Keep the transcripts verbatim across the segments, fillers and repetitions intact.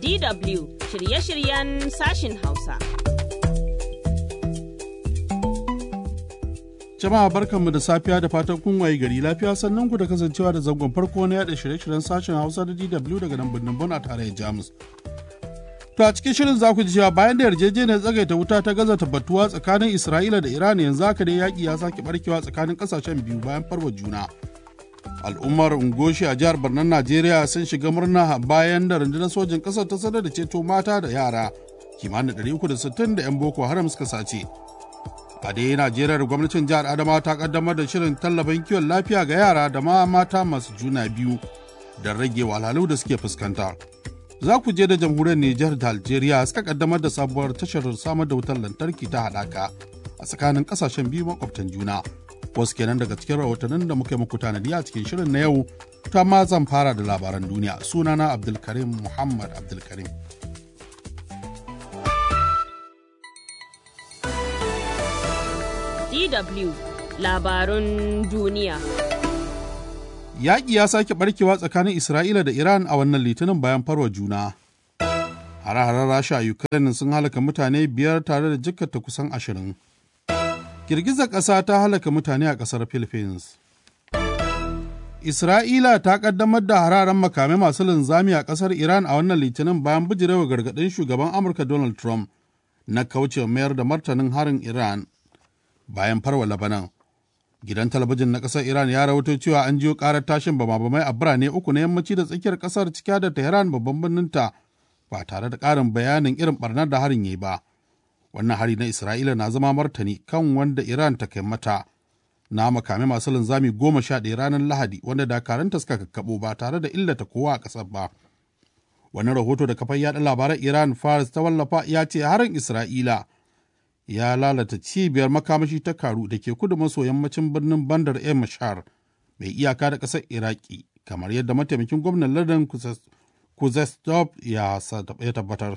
D W shirye-shiryen sashin Hausa. Jama'a barkanmu da safiya da fatan kun waye gari lafiya sannan ku da kasancewa da zangon farko na yada shirye-shiryen sashen Hausa da D W daga nan birnin Bon a tarayyar Jamus. To a cikin shirin za ku ji cewa bayan da yarjejeniyar tsagaita wuta ta gaza tabbatuwa tsakanin Isra'ila da Iran yanzu haka dai yaƙi ya sake barkewa tsakanin ƙasashen biyu bayan farwa juna. Al'ummar Ungoshi a jihar Barnan Najeriya sun shiga murna bayan da rundunar sojin ƙasar ta sanar da ceto mata da yara kimanin ɗari uku da sittin da 'yan Boko Haram suka sace. A dai Najeriya gwamnatin jihar Adamawa ta kaddamar da shirin tallafin kiwon lafiya ga yara da ma mata masu juna biyu don rage wahalhalu da suke fuskanta. Za ku je da jamhuriyar Nijar da Algeria suka kaddamar da sabuwar tashar samar da wutar lantarki ta haɗaka a tsakanin ƙasashen biyu makwabtan juna. Wasu kenan daga cikin rahotannin da muka yi muku tanadi a cikin shirin na yau, ta ma zan fara da labaran duniya. Sunana Abdulkarim Muhammad Abdulkarim. D W labarun duniya. Yaƙi ya sake barkewa tsakanin Isra'ila da Iran a wannan litinin bayan farwa juna. Hare-haren Rasha a Ukraine sun halaka mutane biyar tare da jikkata kusan ashirin. Girgizar ƙasa ta halaka mutane a ƙasar Philippines. Isra'ila ta ƙaddamar da hararen makamai masu linzami a ƙasar Iran a wannan litinin bayan bijirewa gargaɗin shugaban Amurka Donald Trump na kauce mayar da martanin harin Iran bayan farwa Labanan. Gidan talabijin na ƙasar Iran ya rawaito cewa an jiyo ƙarar tashin bama-bamai a birane uku na yammaci da tsakiyar ƙasar cike da Tehran babban birninta ba tare da ƙarin bayanin irin ɓarnar da harin ya yi ba. Wannan hari na Isra'ila na zama martani kan wanda Iran ta kai mata na makamai masu linzami goma sha ɗaya ranar Lahadi wanda dakaranta suka kakkaɓo ba tare da illata kowa a ƙasar ba. Wani rahoto da kafar yaɗa labaran Iran Fars ta wallafa ya ce harin Isra'ila ya lalata cibiyar makamashi ta Karu da ke kudu maso yammacin birnin Bandar e Mashar mai iyaka da ƙasar Iraki, kamar yadda mataimakin gwamnan lardin Kuzestov ya tabbatar.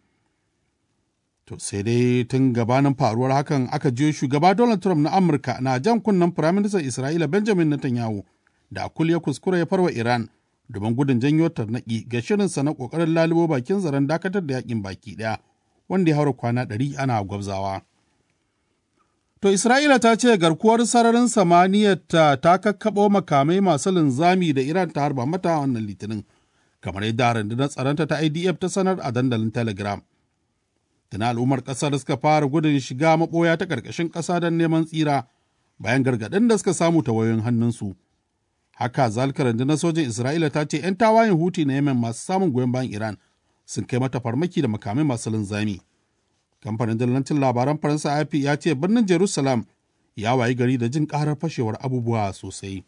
To sai dai tun gabanin faruwar hakan aka jiyo shugaba Donald Trump na Amurka na jan kunnen Firaministan Isra'ila Benjamin Netanyahu da akul ya kuskura ya farwa Iran domin gudun janyo tarnaƙi ga shirinsa na ƙoƙarin lalubo bakin zaren dakatar da yakin baki ɗaya, wanda ya haura kwana ɗari ana gwabzawa. To Isra'ila ta ce garkuwar sararin samaniyarta ta kakkaɓo makamai masu linzami da Iran ta harba mata wannan litinin, kamar yadda rundunar tsaronta ta I D F ta sanar a dandalin Telegram. Tuna al'ummar ƙasar suka fara gudun shiga maɓoya ta ƙarƙashin ƙasa don neman tsira bayan gargaɗin da suka samu ta wayoyin hannunsu. Haka zalika rundunar sojin Isra'ila ta ce ‘yan tawayen Huti na Yemen masu samun goyon bayan Iran sun kai mata farmaki da makamai masu linzami. Kamfanin dillancin labaran Faransa A F P ya ce birnin Jerusalem ya wayi gari da jin ƙarar fashewar abubuwa sosai.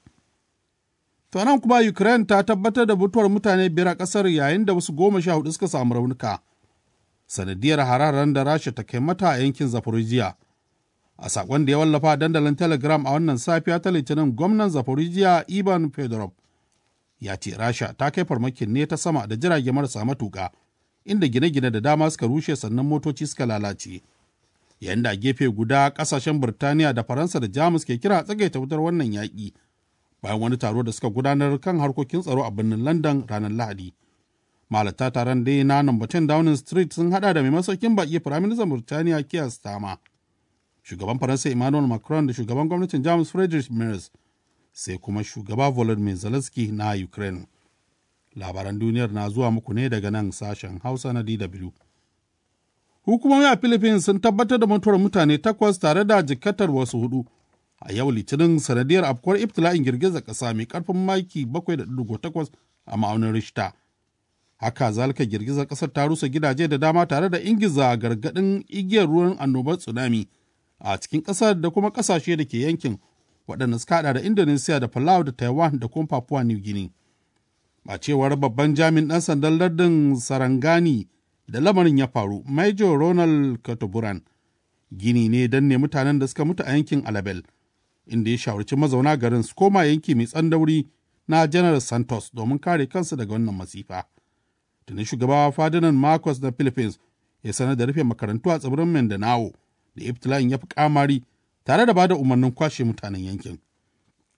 To nan kuma Ukraine ta tabbatar da mutuwar mutane biyar a ƙasar yayin da wasu goma sha hudu suka samu raunuka. Sanadiyar hararen da Rasha ta kai mata a yankin Zaporizhia. A saƙon da ya wallafa a dandalin Telegram a wannan safiya ta Litinin, gwamnan Zaporizhia Ivan Fedorov ya ce Rasha ta kai farmakin ne ta sama da jirage marasa matuƙa, inda gine-gine da dama suka rushe sannan motoci suka lalace. Yayin da a gefe guda ƙasashen Birtaniya da Faransa da Jamus ke kira tsagaita wutar wannan yaƙi bayan wani taro da suka gudanar kan harkokin tsaro a birnin London ranar Lahadi. Malata taron dai na Nambatin Downing Street sun hada da mai masaukin baƙi Firaministan Birtaniya Keir Starmer, shugaban Faransa Emmanuel Macron da shugaban gwamnatin Jamus Friedrich Merz, sai kuma shugaba Volodymyr Zelensky na Ukraine. Labaran duniyar na zuwa muku ne daga nan sashen Hausa na D W. Hukumomi a Philippines sun tabbatar da mutuwar mutane takwas tare da jikkatar wasu hudu a yau Litinin sanadiyar afkuwar ibtila'in girgizar ƙasa mai ƙarfin maki bakwai da ɗigo takwas a ma'aunin Richter. Haka zalika girgizar ƙasar ta rusa gidaje da dama tare da ingiza gargaɗin igiyar ruwan annobar tsunami a cikin ƙasar da kuma ƙasashe da ke yankin waɗanda suka haɗa da Indonesia da Palau da Taiwan da kuma Papua New Guinea. A cewar babban jami'in ɗan sandan lardin Sarangani da lamarin ya faru, Major Ronald Katoburan, gini ne don ne mutanen da suka mutu a yankin Alabel, inda ya shawarci mazauna garin su koma yanki mai tsandauri na General Santos domin kare kansu daga wannan masifa. Tuni shugaba Ferdinand Marcos na Philippines ya sanar da rufe makarantu a tsibirin Mindanao da ibtila'in ya fi kamari tare da ba da umarnin kwashe mutanen yankin.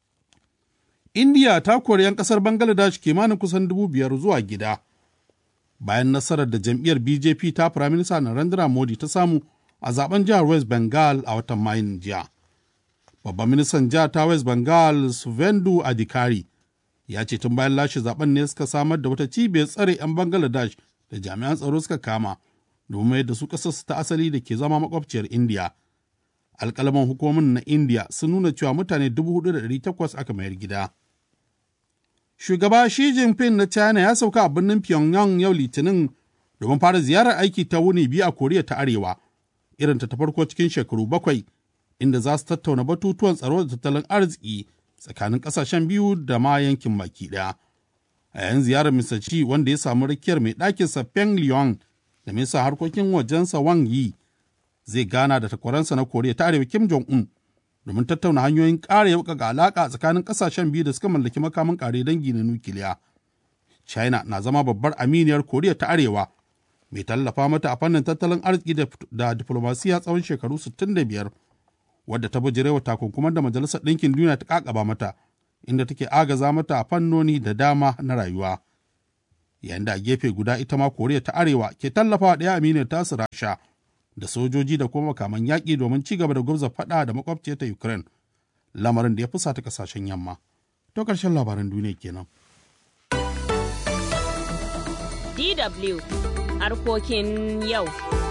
Indiya ta kori 'yan ƙasar Bangladesh kimanin kusan dubu biyar zuwa gida. bayan nasarar da jam'iyyar B J P ta Firaminista Narendra Modi ta samu a zaben jihar West Bengal a watan Mayun jiya. Babban ministan jihar ta West Bengal Suvendu Adhikari ya ce tun bayan lashe zaben ne suka samar da wata cibiyar tsare 'yan Bangladesh da jami'an tsaro suka kama domin mayar da su ƙasarsu ta asali da ke zama makwabciyar Indiya. Alƙalaman hukumomin na Indiya sun nuna cewa mutane dubu hudu da ɗari takwas aka mayar gida. Shugaba Xi Jinping na China ya sauka a birnin Pyongyang yau Litinin domin fara ziyarar aiki ta wuni biyu a Koriya ta Arewa, irin ta farko cikin shekaru bakwai, inda za su tattauna batutuwan tsaro da tattalin arziki tsakanin ƙasashen biyu da ma yankin baki ɗaya. A yayin ziyarar mister Xi, wanda ya samu rakiyar mai ɗakinsa Peng Liyuan da minista harkokin wajensa Wang Yi, zai gana da takwaransa na Koriya ta Arewa Kim Jong-un domin tattauna hanyoyin ƙara yaukaka alaƙa tsakanin ƙasashen biyu da suka mallaki makamin ƙare dangi na nukiliya. China na zama babbar aminiyar Koriya ta Arewa, mai tallafa mata a fannin tattalin arziki da diflomasiya tsawon shekaru sittin da biyar, wadda ta bijirewa takunkuman da Majalisar Ɗinkin Duniya ta ƙaƙaba mata, inda take agaza mata a fannoni da dama na rayuwa. Yayin da a gefe guda ita ma Koriya ta Arewa ke tallafawa ɗaya aminiyar tasu Rasha da sojoji da kuma makaman yaƙi domin ci gaba da gwabza faɗa da makwabciyarta Ukraine, lamarin da ya fusata ƙasashen yamma. To ƙarshen labaran duniya kenan. D W harkokin yau.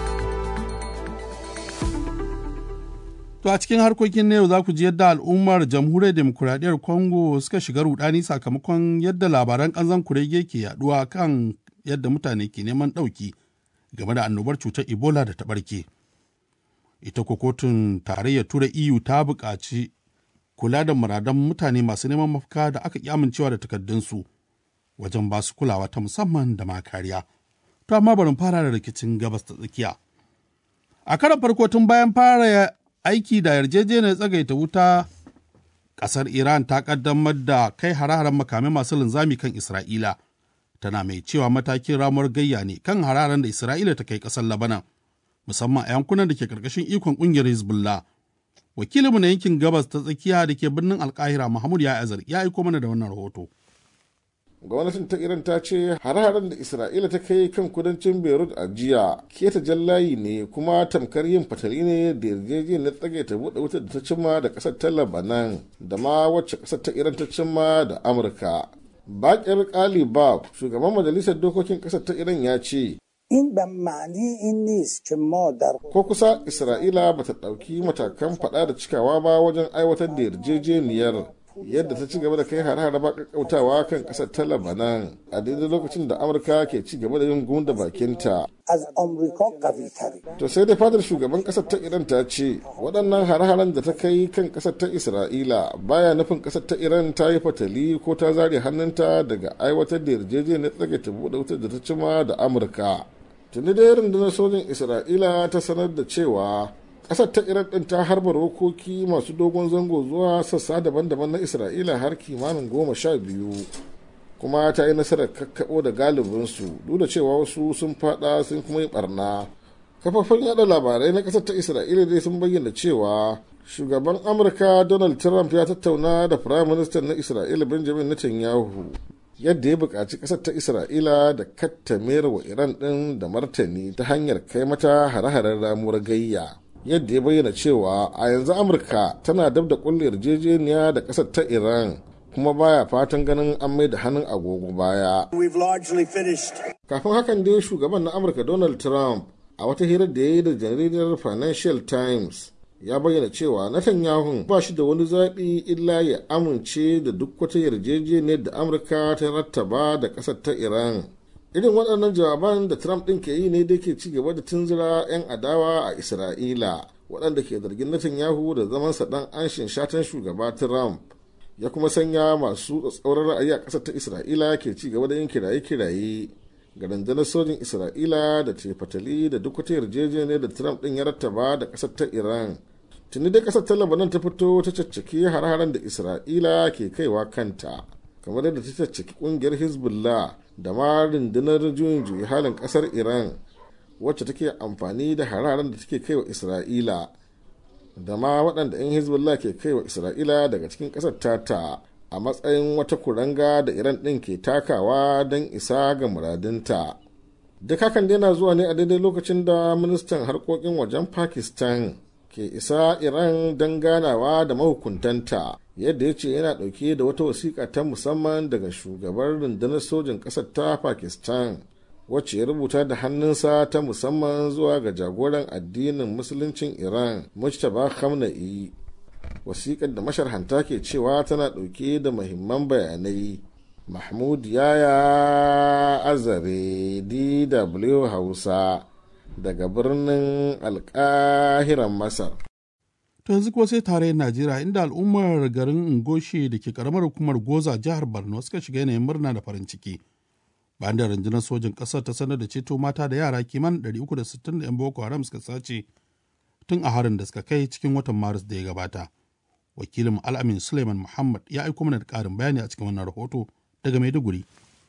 To a cikin harkokin na yau za ku ji yadda al'ummar jamhuriyar demokuraɗiyyar Congo suka shiga rudani sakamakon yadda labaran ƙanzon kurege ke yaduwa kan yadda mutane ke neman ɗauki game da annobar cutar Ebola da ta ɓarke. Ita ko kotun tarayyar Turai E U ta buƙaci kula da muradan mutane masu neman mafaka da aka ƙi amincewa da takardunsu wajen ba su kulawa ta musamman da ma kariya. To amma bari fara da rikicin gabas ta tsakiya. A karon farko tun bayan fara aiki da yarjejeniyar tsagaita wuta, ƙasar Iran ta ƙaddamar da kai hare-haren makamai masu linzami kan Isra'ila, tana mai cewa matakin ramuwar gayya ne kan hare-haren da Isra'ila ta kai ƙasar Labanan, musamman a yankunan da ke ƙarƙashin ikon ƙungiyar Hezbollah. Wakilinmu na yankin gabas ta tsakiya da ke birnin Alƙahira Mahmud ya azar ya aiko mana da wannan rahoto. Gwamnatin ta Iran ta ce hare-haren da Isra'ila ta kai kan kudancin Beirut a jiya keta jallayi ne kuma tamkar yin fatali ne da yarjejeniyar tsage ta buɗe wutar da ta cimma da ƙasar ta Lebanon da ma wacce ƙasar ta Iran ta cimma da Amurka. Bakir Kalibab, shugaban majalisar dokokin ƙasar ta Iran ya ce, ko kusa Isra'ila ba ta ɗauki matakan faɗa da cikawa ba wajen aiwatar da yarjejeniyar, yadda ta ci gaba da kai hare-hare ba kakkautawa kan kasar ta Lebanon a daidai lokacin da Amurka ke ci gaba da yin gunda bakinta. To sai dai fadar shugaban kasar ta Iran ta ce waɗannan hare-haren da ta kai kan kasar ta Isra'ila baya nufin kasar ta Iran ta yi fatali ko ta zare hannunta daga aiwatar da yarjejeniyar tsage ta buɗe wutar da ta cima da Amurka. Tuni dai rundunar sojin Isra'ila ta sanar da cewa ƙasar ta Iran ɗin ta harba rokoki masu dogon zango zuwa sassa daban-daban na Isra'ila har kimanin goma sha biyu, kuma ta yi nasarar kakkaɓo da galibinsu duk da cewa wasu sun faɗa sun kuma yi ɓarna. Kafafen yada labarai na ƙasar ta Isra'ila dai sun bayyana cewa shugaban Amurka Donald Trump ya tattauna da Firayim Ministan na Isra'ila Benjamin Netanyahu yadda ya buƙaci ƙasar ta Isra'ila da kattamayar wa Iran ɗin da martani ta hanyar kai mata hare-haren ramuwar gayya. Yadda ya bayyana cewa a yanzu Amurka tana dab da kulle yarjejeniya da ƙasar ta Iran kuma baya fatan ganin an mai da hannun agogo baya. Kafin hakan dai shugaban na Amurka Donald Trump a wata hirar da ya yi da jaridar Financial Times ya bayyana cewa Netanyahu ba shi da wani zaɓi illa ya amince da duk wata yarjejeniyar da Amurka ta rattaba da ƙasar ta Iran. Irin waɗannan jawaban da Trump ɗin ke yi ne da ke ci gaba da tunzura 'yan adawa a Isra'ila waɗanda ke zargin Netanyahu da zamansa ɗan anshin shatan shugaba Trump, ya kuma sanya masu tsatsauran ra'ayi a ƙasar ta Isra'ila ke ci gaba da yin kiraye-kiraye ga rundunar sojin Isra'ila da ce fatali da duk wata yarjejeniyar da Trump ɗin ya rattaba da ƙasar ta Iran. Tuni dai ƙasar ta Lebanon ta fito ta caccaki har-haren da Isra'ila ke kaiwa kanta, kamar yadda ta caccaki ƙungiyar Hezbollah da ma rundunar juyin juyi halin kasar Iran wacce take amfani da hararen da take kaiwa Isra'ila da ma waɗanda 'yan Hezbollah ke kaiwa Isra'ila daga cikin ƙasar tata a matsayin wata kuranga da Iran ɗin ke takawa don isa ga muradinta. duk hakan yana zuwa ne a daidai lokacin da ministan harkokin wajen pakistan ke isa iran don ganawa da mahukuntanta, yadda ya ce yana ɗauke da wata wasiƙa ta musamman daga shugaban rundunar sojin ƙasar ta pakistan, wacce ya rubuta da hannunsa ta musamman zuwa ga jagoran addinin musuluncin iran mujtaba khamenei. Wasiƙar da masharhanta ke cewa tana ɗauke da muhimman bayanai. Mahmud Yaya Azare, D W Hausa, daga birnin Alƙahiran Masar. To yanzu kuwa sai tarayyar Najeriya, inda al'ummar garin Ngoshi da ke karamar hukumar Goza jihar Borno suka shiga yanayin murna da farin ciki bayan da rundunar sojin ƙasar ta sanar da ceto mata da yara kimanin ɗari uku da sittin da 'yan Boko Haram suka sace tun a harin da suka kai cikin watan Maris da ya gabata. Wakilin Al'amin Suleiman Muhammad ya aiko mana da ƙarin bayani a cikin wannan rahoto daga Maiduguri.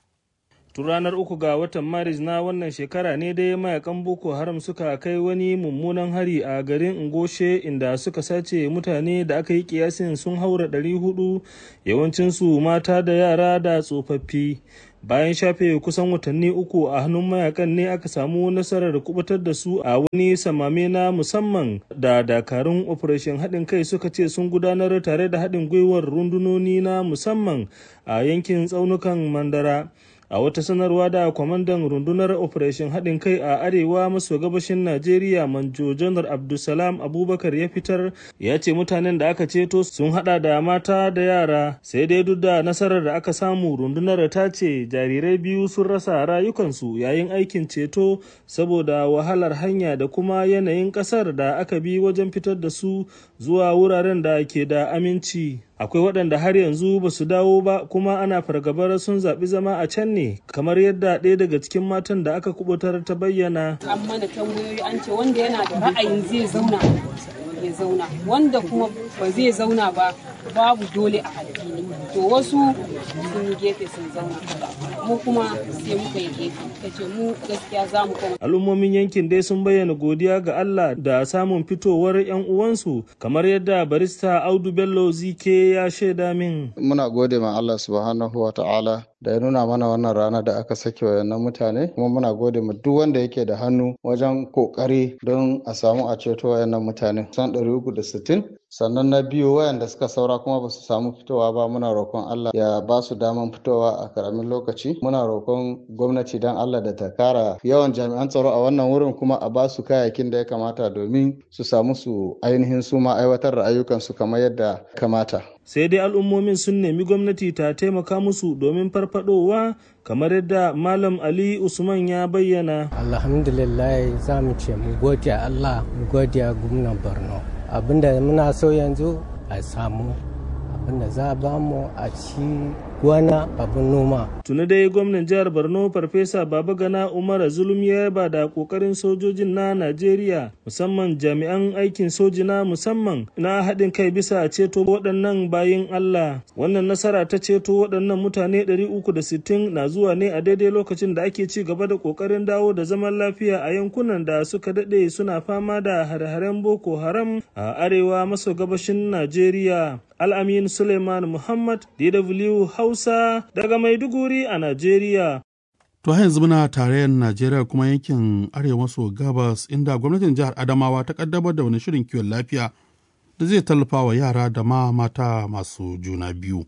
Tun ranar uku ga watan Maris na wannan shekara ne dai mayakan Boko Haram suka kai wani mummunan hari a garin Ngoshe, inda suka sace mutane da aka yi kiyasin sun haura ɗari hudu, yawancinsu mata da yara da tsofaffi. Bayan shafe kusan watanni uku a hannun mayakan ne aka samu nasarar kubutar da su a wani samame na musamman da dakarun operation haɗin kai suka ce sun gudanar tare da haɗin gwiwar rundunoni na musamman a yankin tsaunukan Mandara. A wata sanarwa da kwamandan rundunar operation haɗin kai a arewa maso gabashin Najeriya Manjo Janar Abdulsalam Abubakar ya fitar, ya ce mutanen da aka ceto sun hada da mata da yara, sai dai duk da nasarar da aka samu, rundunar ta ce jarirai biyu sun rasa rayukansu yayin aikin ceto saboda wahalar hanya da kuma yanayin ƙasar da aka bi wajen fitar da su zuwa wuraren da ke da aminci. Akwai waɗanda har yanzu ba su dawo ba, kuma ana fargabar sun zaɓi zama a can ne, kamar yadda ɗaya daga cikin matan da aka kubutar ta bayyana. An mana tambayoyi an ce wanda yana da ra'ayin zai zauna ya zauna, wanda kuma ba zai zauna ba babu dole a addini. To wasu sun yi gefe sun zauna, mu kuma sai muka yi gefe, ta ce mu gaskiya za mu koma. Al'ummomin yankin dai sun bayyana godiya ga Allah da samun fitowar 'yan uwansu, kamar yadda barista Audu Bello Zike ya shaida min. Muna gode ma Allah subhanahu wa ta'ala da ya nuna mana wannan rana da aka sake wayannan mutane, kuma muna gode ma duk wanda yake da hannu wajen kokari don a samu a ceto wayannan mutane san ɗari uku da sittin. Sannan na biyu wayanda suka saura kuma ba su samu fitowa ba, muna roƙon Allah ya ba su daman fitowa a karamin lokaci. Muna roƙon gwamnati don Allah da ta kara yawan jami'an tsaro a wannan wurin, kuma a ba su kayayyakin da ya kamata domin su samu su ainihin su ma aiwatar da ayyukansu kamar yadda kamata. Sai dai al'ummomin sun nemi gwamnati ta taimaka musu domin farfadowa, kamar yadda Malam Ali Usman ya bayyana. Alhamdulillah, za mu ce mu gode Allah, mu gode gwamnan Borno. Abinda muna so yanzu a samu abinda za a ba mu a ci gwana abin noma. Tuni dai gwamnan jihar Borno Farfesa Babagana Umar Zulum ya yaba da kokarin sojojin na Najeriya, musamman jami'an aikin soji na musamman na haɗin kai bisa ceto waɗannan bayin Allah. Wannan nasara ta ceto waɗannan mutane ɗari uku da sittin na zuwa ne a daidai lokacin da ake ci gaba da kokarin dawo da zaman lafiya a yankunan da suka daɗe suna fama da hare-haren Boko Haram a arewa maso gabashin Najeriya. Al'amin Suleiman Muhammad, D W Hausa, daga Maiduguri a Najeriya. To yanzu muna tarayyar Najeriya kuma yankin arewa maso gabas, inda gwamnatin jihar Adamawa ta kaddamar da wani shirin kiwon lafiya da zai tallafa wa yara da ma mata masu juna biyu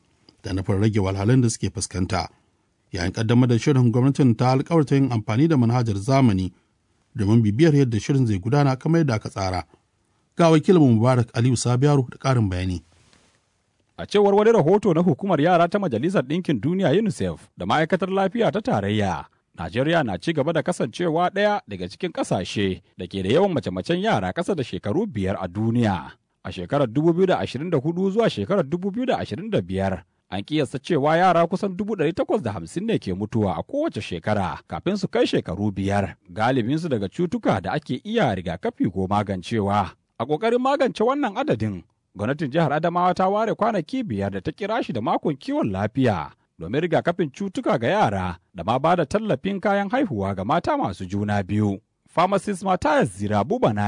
da nufin rage walhalun da suke fuskanta. Yayin kaddamar da shirin, gwamnatin ta alkawarta yin amfani da manhajar zamani domin bibiyar yadda shirin zai gudana kamar yadda aka tsara. Ga wakilin Mubarak Aliyu Sabiyaru da ƙarin bayani. A cewar wani rahoto na hukumar yara ta Majalisar Ɗinkin Duniya UNICEF da ma'aikatar lafiya ta tarayya, Najeriya na ci gaba da kasancewa ɗaya daga cikin ƙasashe da ke da yawan mace-macen yara ƙasa da shekaru biyar a duniya. A shekarar dubu biyu da ashirin da hudu zuwa shekarar dubu biyu da ashirin da biyar, an kiyasta cewa yara kusan dubu ɗari takwas da hamsin ne ke mutuwa a kowace shekara kafin su kai shekaru biyar, galibinsu daga cutuka da ake iya rigakafi ko magancewa. A ƙoƙarin magance wannan adadin, gwamnatin jihar Adamawa ta ware kwanaki biyar da ta kira shi da makon kiwon lafiya domin rigakafin cutuka ga yara da ma ba da tallafin kayan haihuwa ga mata masu juna biyu. Pharmacist Matthias Zirabu Banani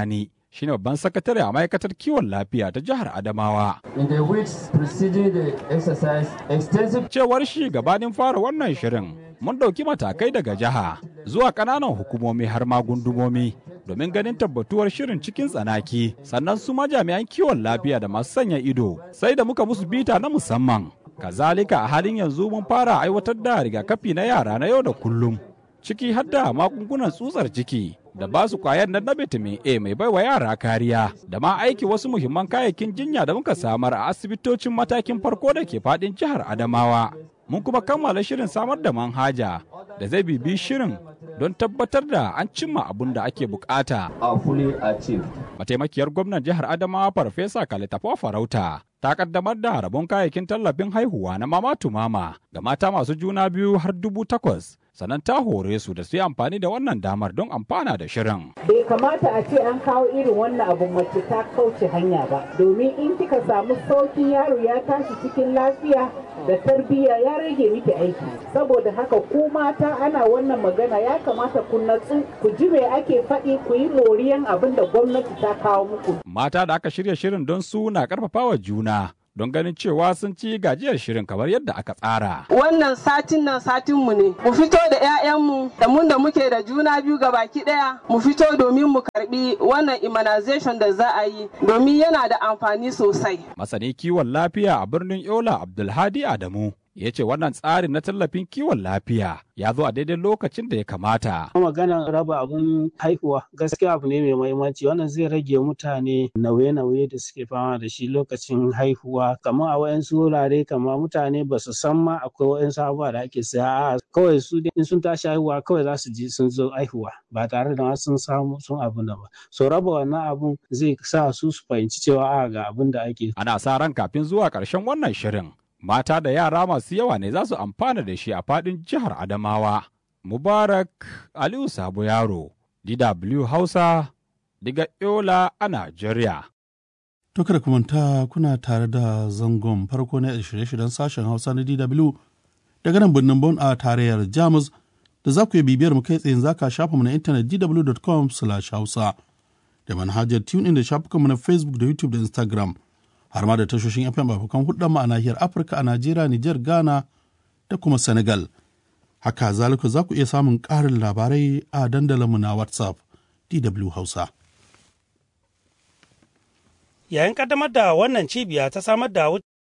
shine babban sakatare a ma'aikatar kiwon lafiya ta jihar Adamawa. In the weeks preceding the exercise, extensive Cewar shi gabanin fara wannan shirin, mun ɗauki matakai daga jiha zuwa ƙananan hukumomi har ma gundumomi domin ganin tabbatuwar shirin cikin tsanaki, sannan su ma jami'an kiwon lafiya da masu sanya ido sai da muka musu bita na musamman. Kazalika a halin yanzu mun fara aiwatar da rigakafi na yara na yau da kullum, ciki har da magungunan tsutsar ciki da ba su kwayar nan na vitamin A mai baiwa yara kariya, da ma aiki wasu muhimman kayayyakin jinya da muka samar a asibitocin matakin farko da ke fadin jihar Adamawa. Mun kuma kammala shirin samar da manhaja da zai bibi shirin don tabbatar da an cimma abin da ake bukata. are fully achieved. Mataimakiyar gwamnan jihar Adamawa Farfesa Kalitafa Farauta ta kaddamar da rabon kayayyakin tallafin haihuwa na mama to mama ga mata masu juna biyu har dubu takwas. Sannan ta hore su da su yi amfani da wannan damar don amfana da shirin. Bai kamata a ce an kawo irin wannan abun mace ta kauce hanya ba, domin in kika samu saukin yaro ya tashi cikin lafiya da tarbiyya ya rage miki aiki. Saboda haka ku mata ana wannan magana ya kamata ku natsu ku ji me ake faɗi ku yi moriyan abin da gwamnati ta kawo muku. Mata da aka shirya shirin don su na karfafawa juna don ganin cewa sun ci gajiyar shirin kamar yadda aka tsara. Wannan satin nan satinmu ne, mu fito da 'ya'yanmu da mun da muke da juna biyu ga baki ɗaya, mu fito domin mu karbi wannan immunization da za a yi domin yana da amfani sosai. Masani kiwon lafiya a birnin Yola Abdulhadi Adamu ya ce wannan tsarin na tallafin kiwon lafiya ya zo a daidai lokacin da ya kamata. Maganar raba abun haihuwa gaskiya abu ne mai muhimmanci, wannan zai rage mutane nauye-nauye da suke fama da shi lokacin haihuwa, kamar a wayansu wurare kamar mutane ba su san ma akwai wayansu abubuwa da ake saya, kawai su in sun tashi haihuwa kawai za su ji sun zo haihuwa ba tare da sun samu sun abun da ba. So raba wannan abun zai sa su su fahimci cewa a ga abun da ake. Ana sa ran kafin zuwa ƙarshen wannan shirin mata da yara masu yawa ne za su amfana da shi a faɗin jihar Adamawa. Mubarak Aliyu Sabo Yaro, D W Hausa, daga Yola a Najeriya. To kada ku manta kuna tare da zangon farko na shirye-shiryen sashen Hausa na D W daga nan birnin Bonn a tarayyar Jamus, da za ku yi bibiyar mu kai tsayin zaka shafa mu na intanet d w dot com slash hausa da manhajar TuneIn da shafukanmu na Facebook da YouTube da Instagram, har ma da tashoshin F M abokan hulɗar mu a nahiyar Afirka a Najeriya, Nijar, Ghana da kuma Senegal. Haka zalika za ku iya samun ƙarin labarai a dandalinmu na WhatsApp D W Hausa. Yayin kaddamar da wannan cibiya ta samar da wuta.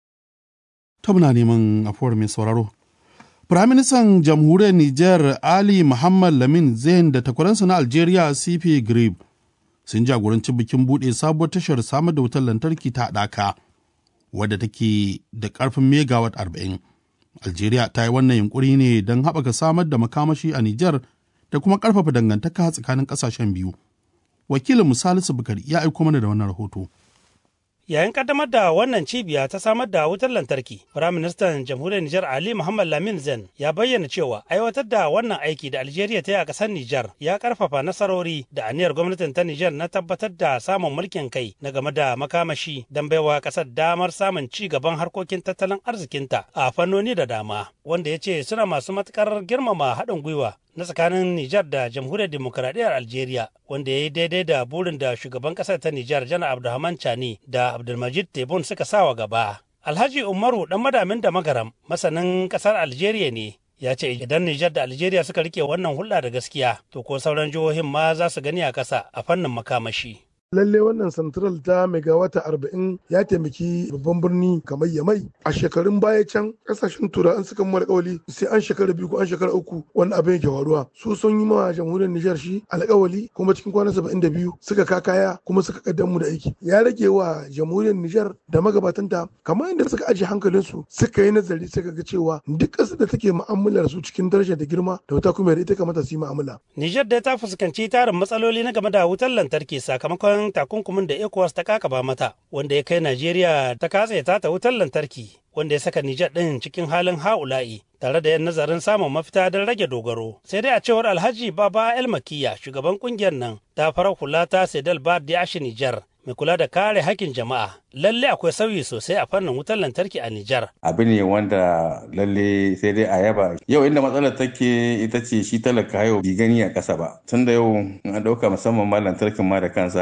Ta muna neman afuwar mai sauraro. Firaministan Jamhuriyar Nijar Ali Muhammad Lamin Zain da takwaransa na Algeria C P Grib sun jagoranci bikin buɗe sabuwar tashar samar da wutar lantarki ta haɗaka wadda take da ƙarfin megawatt arba'in. Algeria ta yi wannan yunkuri ne don haɓaka samar da makamashi a Nijar da kuma ƙarfafa dangantaka tsakanin ƙasashen biyu. Wakilin Salisu Bukari ya aiko mana da wannan rahoto. Yayin kaddamar da wannan cibiya ta samar da wutar lantarki, Firaministan Jamhuriyar Nijar Ali Muhammad Lamin Zain ya bayyana cewa aiwatar da wannan aiki da Algeria ta yi a ƙasar Nijar ya ƙarfafa nasarori da aniyar gwamnatin ta Nijar na tabbatar da samun mulkin kai na game da makamashi don baiwa ƙasar damar samun ci gaban harkokin tattalin arzikinta a fannoni da dama, wanda ya ce suna masu matuƙar girmama haɗin gwiwa na tsakanin Nijar da Jamhuriyar Dimokuraɗiyyar Algeria, wanda ya yi daidai da burin da shugaban ƙasar ta Nijar Janar Abdulrahman Chani da Abdulmajid Tebboune suka sawa gaba. Alhaji Umaru ɗan madamin da magaram masanin ƙasar Algeria ne, ya ce idan Nijar da Algeria suka rike wannan hulɗa da gaskiya, to ko sauran jihohin ma za su gani a ƙasa a fannin makamashi. Lalle wannan central ta megawata arba'in ya taimaki babban birni kamar Yamai. A shekarun baya can kasashen turawan suka mu alƙawali sai an shekara biyu ko an shekara uku wani abin yake faruwa. Su sun yi ma jamhuriyar Nijar shi alƙawali kuma cikin kwana saba'in da biyu suka kakaya kuma suka kaddamu da aiki. Ya rage wa jamhuriyar Nijar da magabatanta kamar yadda suka ajiye hankalinsu suka yi nazari suka ga cewa duk ƙasar da take mu'amalar su cikin daraja da girma da wata kuma ita kamata su yi mu'amala. Nijar dai ta fuskanci tarin matsaloli na game da wutar lantarki sakamakon takunkumin da ECOWAS ta kakaba mata, wanda ya kai Najeriya ta katse ta ta wutar lantarki, wanda ya saka Nijar ɗin cikin halin ha'ula'i tare da yan nazarin samun mafita don rage dogaro. Sai dai a cewar Alhaji Baba El Makiya, shugaban kungiyar nan ta farar hula ta Sedal Bar da Ashi Nijar, mai kula da kare hakkin jama'a, lalle akwai sauyi sosai a fannin wutar lantarki a Nijar. Abu ne wanda lalle sai dai a yaba. Yau inda matsalar take ita ce shi talaka yau bi gani a ƙasa ba. Tunda yau an ɗauka musamman ma lantarkin ma da kansa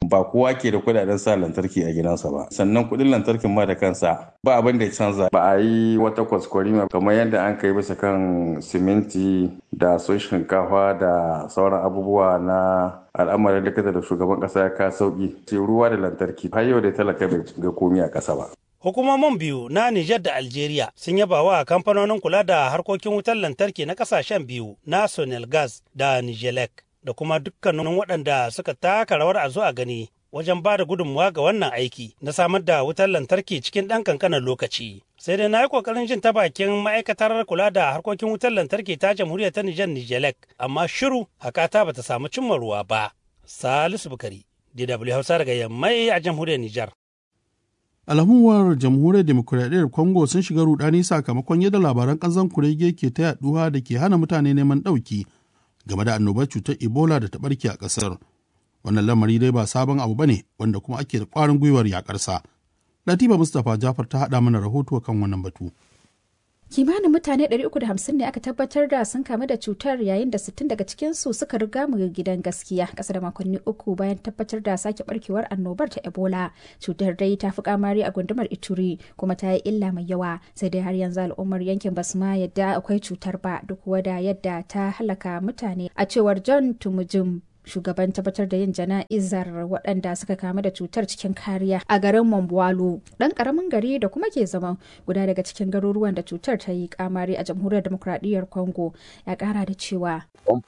ba kowa ke da kudaden sa lantarki a gidansa ba. Sannan kudin lantarkin ma da kansa ba abin da ya canza. Ba a yi wata kwaskwarima kamar yadda an kai bisa kan siminti da su shinkafa da sauran abubuwa na al'amarin likita da shugaban kasa ya ka sauki. Ce ruwa da lantarki har yau da talaka bai ga komi a kasa ba. Hukumomin biyu na Nijar da Algeria sun yaba wa kamfanonin kula da harkokin wutar lantarki na kasashen biyu na Sonelgas da Nijelek da kuma dukkanin waɗanda suka taka rawar a zo a gani wajen ba da gudunmuwa ga wannan aiki na samar da wutar lantarki cikin ɗan kankanin lokaci. Sai dai na yi ƙoƙarin jin ta bakin ma'aikatar kula da harkokin wutar lantarki ta jamhuriyar ta Nijar Nijelek, amma shiru hakata bata samu cimma ruwa ba. Salisu Bukari, D W Hausa daga Yammai a jamhuriyar Nijar. Al'amuwar jamhuriyar demokuraɗiyyar Congo sun shiga rudani sakamakon yadda labaran ƙanzon kurege ke ta yaduwa da ke hana mutane neman ɗauki game da annobar cutar Ebola da ta ɓarke a ƙasar. Wannan lamari dai ba sabon abu bane wanda kuma ake da ƙwarin gwiwar yaƙarsa. Latifa Mustapha Jafar ta haɗa mana rahoto kan wannan batu. Kimanin mutane ɗari uku da hamsin ne aka tabbatar da sun kamu da cutar yayin da sittin daga cikinsu suka riga mu gidan gaskiya ƙasa da makonni uku bayan tabbatar da sake barkewar annobar ta Ebola. Cutar dai ta fi kamari a gundumar Ituri kuma ta yi illa mai yawa, sai dai har yanzu al'ummar yankin basu ma yadda akwai cutar ba duk da yadda ta halaka mutane, a cewar John Tumujim, shugaban tabbatar da yin jana'izar waɗanda suka kamu da cutar cikin kariya a garin Mombwalo, ɗan ƙaramin gari da kuma ke zama guda daga cikin garuruwan da cutar ta yi kamari a jamhuriyar demokradiyyar Congo. Ya ƙara da cewa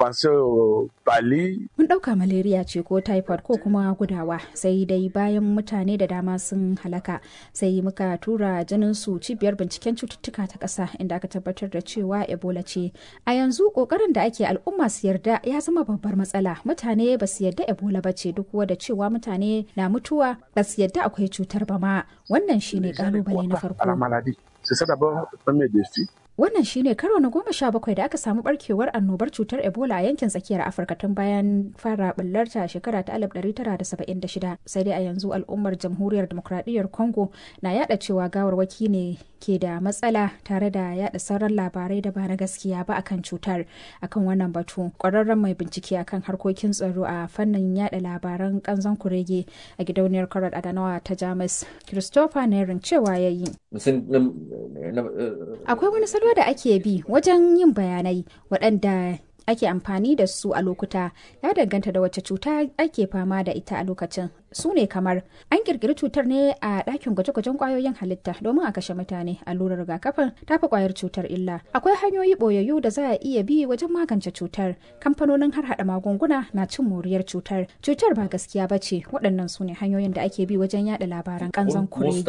mun ɗauka malaria ce ko typhoid ko kuma gudawa, sai dai bayan mutane da dama sun halaka sai muka tura jinin su cibiyar binciken cututtuka ta ƙasa inda aka tabbatar da cewa Ebola ce. A yanzu ƙoƙarin da ake al'umma su yarda ya zama babbar matsala. Mutane ba su yarda Ebola ba ce duk da cewa mutane na mutuwa ba su yarda akwai cutar ba ma. Wannan shine ƙalubale na farko. Wannan shine karo na goma sha bakwai da aka samu barkewar annobar cutar Ebola a yankin tsakiyar Afirka tun bayan fara bullarta shekara ta alif ɗari tara da saba'in da shida. Sai dai a yanzu al'ummar jamhuriyar demokradiyyar Congo na yada cewa gawarwaki ne ke da matsala tare da yada sauran labarai da ba na gaskiya ba akan cutar. Akan wannan batu, kwararren mai bincike akan harkokin tsaro a fannin yada labaran kanzon kurege a gidauniyar Konrad Adenauer ta Jamus, Christopher Nering, cewa yayi. Akwai wani salo da ake bi wajen yin bayanai waɗanda ake amfani da su a lokuta, ya danganta da wacce cuta ake fama da ita a lokacin. Su ne kamar an kirkiri cutar ne a ɗakin gwaje-gwajen ƙwayoyin halitta domin a kashe mutane. Allurar rigakafin ta fi ƙwayar cutar illa. Akwai hanyoyi ɓoyayyu da za a iya bi wajen magance cutar. Kamfanonin har haɗa magunguna na cin moriyar cutar. Cutar ba gaskiya ba ce. Waɗannan su ne hanyoyin da ake bi wajen yaɗa labaran ƙanzon kurege.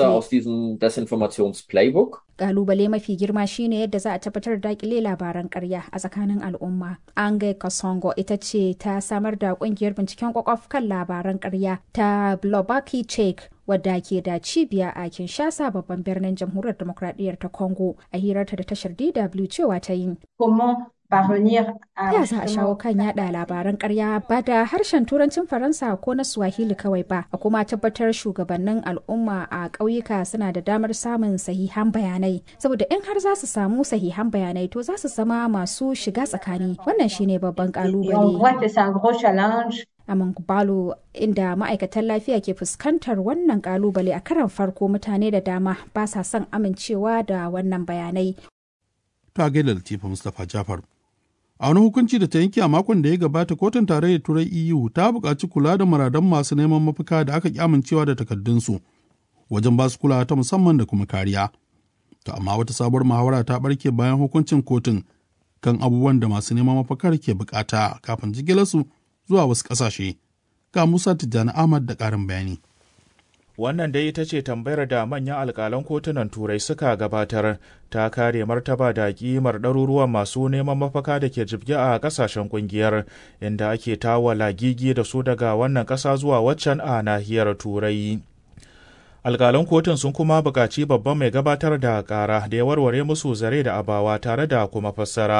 Kalubale mafi girma shine yadda za a tabbatar da dakile labaran ƙarya a tsakanin al'umma. Ange Kasongo ita ce ta samar da ƙungiyar binciken kwakwaf kan labaran ƙarya ta Blobaki Check, wadda ke da cibiya a Kinshasa, babban birnin jamhuriyar demokradiyyar ta Congo. A hirarta da tashar D W cewa ta yi. Ya za a shawo kan yada labaran ƙarya ba da harshen turancin Faransa ko na Swahili kawai ba, a kuma tabbatar shugabannin al'umma a ƙauyuka suna da damar samun sahihan bayanai, saboda in har za su samu sahihan bayanai to za su zama masu shiga tsakani. Wannan shine babban ƙalubale a Monkbalo, inda ma'aikatan lafiya ke fuskantar wannan ƙalubale a karan farko. Mutane da dama ba sa son amincewa da wannan bayanai. Ta gaida Latifa Mustapha Jafar. A wani hukunci da ta yanke a makon da ya gabata, kotun tarayyar Turai E U ta buƙaci kula da muradan masu neman mafaka da aka ƙi amincewa da takardunsu wajen ba su kulawa ta musamman da kuma kariya. To amma wata sabuwar muhawara ta ɓarke bayan hukuncin kotun kan abubuwan da masu neman mafakar ke buƙata kafin jigilarsu zuwa wasu ƙasashe. Ga Musa Tijjani Ahmad da ƙarin bayani. Wannan dai ita ce tambayar da manyan alƙalan kotunan Turai suka gabatar, ta kare martaba da ƙimar ɗaruruwan masu neman mafaka da ke jibge a ƙasashen ƙungiyar, inda ake tawala gigi da su daga wannan ƙasa zuwa waccan a nahiyar Turai. Alƙalan kotun sun kuma buƙaci babban mai gabatar da ƙara da ya warware musu zare da abawa tare da kuma fassara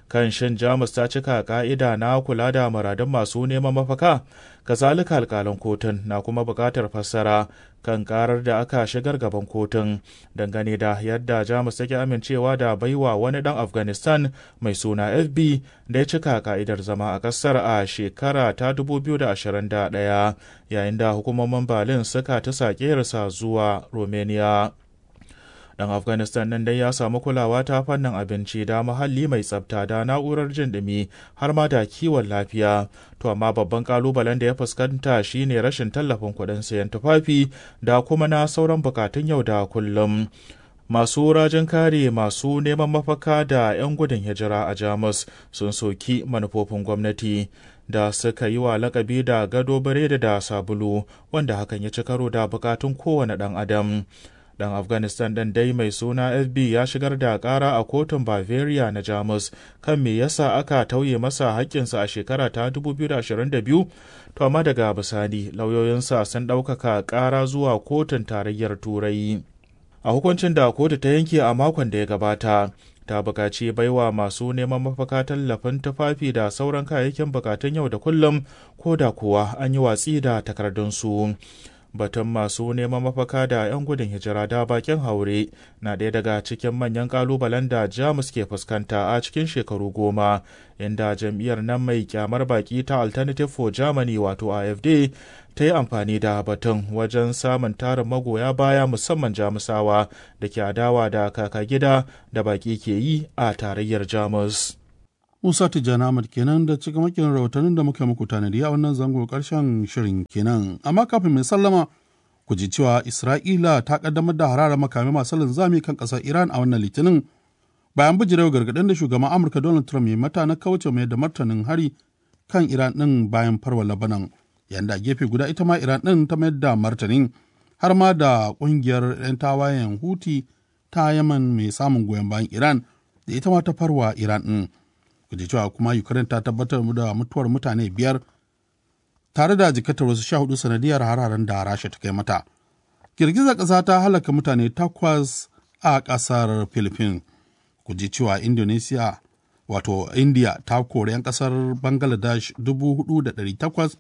kan shin Jamus ta cika ka'ida na kula da muradun masu neman mafaka. Kazalika alƙalan kotun na kuma buƙatar fassara kan karar da aka shigar gaban kotun dangane da yadda Jamus take amincewa da baiwa wani ɗan Afghanistan mai suna F B da ya cika ka'idar zama a ƙasar a shekara ta dubu biyu da ashirin da ɗaya yayin da hukumomin Berlin suka ta saƙersa zuwa Romania. Dan Afghanistan nan dai ya samu kulawa ta fannin abinci da muhalli mai tsafta da na'urar jin ɗumi har ma da kiwon lafiya. To amma babban kalubalen da ya fuskanta shine rashin tallafin kuɗin sayan tufafi da kuma na sauran bukatun yau da kullum. Masu rajin kare masu neman mafaka da 'yan gudun hijira a Jamus sun soki manufofin gwamnati da suka yi wa lakabi da gado biredi da sabulu, wanda hakan ya ci karo da bukatun kowane ɗan adam. Dan Afghanistan ɗin dai mai suna F B ya shigar da ƙara a kotun Bavaria na Jamus kan me yasa aka tauye masa haƙƙinsa a shekara ta dubu biyu da ashirin da biyu, to amma daga bisani lauyoyinsa sun ɗaukaka ƙara zuwa kotun tarayyar Turai. A hukuncin da kotu ta yanke a makon da ya gabata, ta buƙaci baiwa masu neman mafaka tallafin tufafi da sauran kayayyakin buƙatun yau da kullum, ko da kuwa an yi watsi da takardunsu. Batun masu neman mafaka da 'yan gudun hijira da bakin haure na ɗaya daga cikin manyan ƙalubalen da Jamus ke fuskanta a cikin shekaru goma, inda jam'iyyar nan mai kyamar baki ta Alternative for Germany wato A F D ta yi amfani da batun wajen samun tarin magoya baya musamman Jamusawa da ke adawa da kaka gida da baki ke yi a tarayyar Jamus. Musa Tijjani Ahmad kenan da cikamakin rahotannin da muka muku tanadi a wannan zango karshen shirin kenan. Amma kafin mai sallama ku ji cewa Isra'ila ta kaddamar da hararar makamai masu linzami kan ƙasar Iran a wannan litinin bayan bijirewa gargaɗin da shugaban Amurka Donald Trump ya mata na kauce mai da martanin hari kan Iran ɗin bayan farwa Lebanon. Yanda a gefe guda ita ma Iran ɗin ta mayar da martanin har ma da ƙungiyar 'yan tawayen Houthi ta Yaman mai samun goyon bayan Iran da ita ma ta farwa Iran ɗin. Kuji cewa kuma Ukraine ta tabbatar da mutuwar mutane biyar tare da jikatar wasu sha hudu sanadiyar hararen da Rasha ta kai mata. Girgizar ƙasa ta halaka mutane takwas a ƙasar Philippines. Kuji cewa Indonesia wato India ta kori 'yan ƙasar Bangladesh dubu hudu da ɗari takwas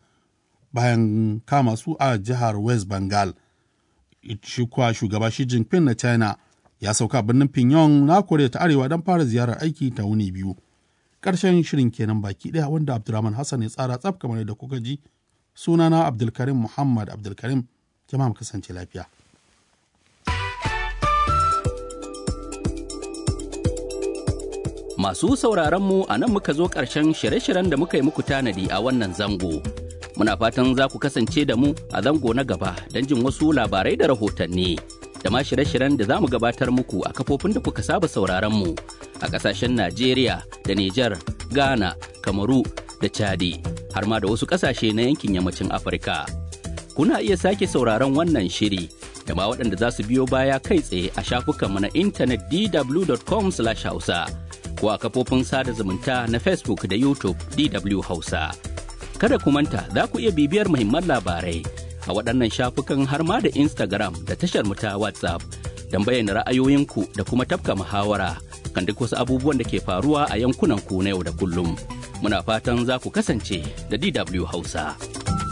bayan kama su a jihar West Bengal. Shi kuwa shugaba Xi Jinping na China ya sauka birnin Pyongyang na Koriya ta Arewa don fara ziyarar aiki ta wuni biyu. Ƙarshen shirin kenan baki ɗaya wanda Abdulrahman Hassan ya tsara tsaf kamar da kuka ji. Sunana Abdulkarim Muhammad Abdulkarim. Jama'a mu kasance lafiya. Masu sauraron mu a nan muka zo ƙarshen shirye-shiryen da muka yi muku tanadi a wannan zango. Muna fatan za ku kasance da mu a zango na gaba don jin wasu labarai da rahotanni. Da ma shirye-shiryen da za mu gabatar muku a kafofin da kuka saba sauraron mu a ƙasashen Najeriya da Nijar, Ghana, Kamaru da Chadi, har ma da wasu ƙasashe na yankin yammacin Afirka. Kuna iya sake sauraron wannan shiri da ma waɗanda za su biyo baya kai tsaye a shafukanmu na intanet d w dot com slash hausa ko a kafofin sada zumunta na Facebook da YouTube D W Hausa. Kada ku manta za ku iya bibiyar muhimman labarai a waɗannan shafukan har ma da Instagram da tashar mu ta WhatsApp don bayyana ra'ayoyinku da kuma tafka muhawara kan duk wasu abubuwan da ke faruwa a yankunan ku na yau da kullum. Muna fatan za ku kasance da D W Hausa.